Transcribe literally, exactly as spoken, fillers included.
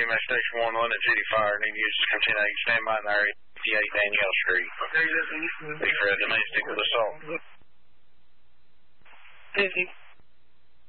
M S Station one one at City Fire. Need you to come ten eight. Stand by in the area. fifty-eight Danielle Street. Be for a domestic assault. Busy.